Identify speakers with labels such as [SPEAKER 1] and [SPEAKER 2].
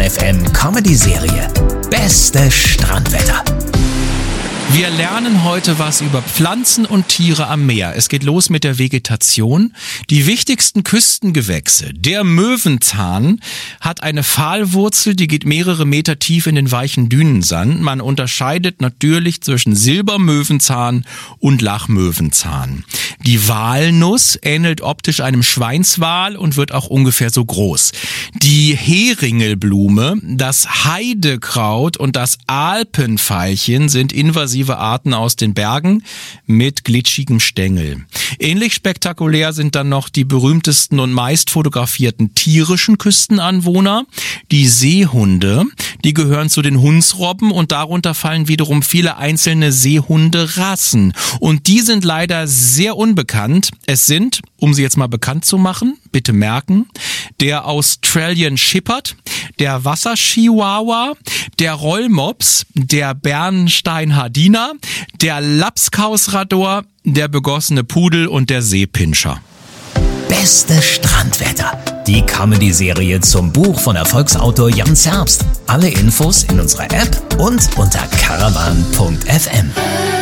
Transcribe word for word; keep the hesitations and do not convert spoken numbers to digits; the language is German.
[SPEAKER 1] F M Comedy-Serie Beste Strandwetter.
[SPEAKER 2] Wir lernen heute was über Pflanzen und Tiere am Meer. Es geht los mit der Vegetation. Die wichtigsten Küstengewächse. Der Möwenzahn hat eine Pfahlwurzel, die geht mehrere Meter tief in den weichen Dünensand. Man unterscheidet natürlich zwischen Silbermöwenzahn und Lachmöwenzahn. Die Walnuss ähnelt optisch einem Schweinswal und wird auch ungefähr so groß. Die Heringelblume, das Heidekraut und das Alpenveilchen sind invasive Arten aus den Bergen mit glitschigem Stängel. Ähnlich spektakulär sind dann noch die berühmtesten und meist fotografierten tierischen Küstenanwohner, die Seehunde. Die gehören zu den Hundsrobben und darunter fallen wiederum viele einzelne Seehunderassen. Und die sind leider sehr unbekannt. Es sind, um sie jetzt mal bekannt zu machen, bitte merken, der Australian Shepherd, der Wasserchihuahua, der Rollmops, der Bernsteinhardiner, der Lapskausrador, der begossene Pudel und der Seepinscher.
[SPEAKER 1] Beste Strandwetter. Die Comedy-Serie zum Buch von Erfolgsautor Jan Zerbst. Alle Infos in unserer App und unter caravan punkt f m.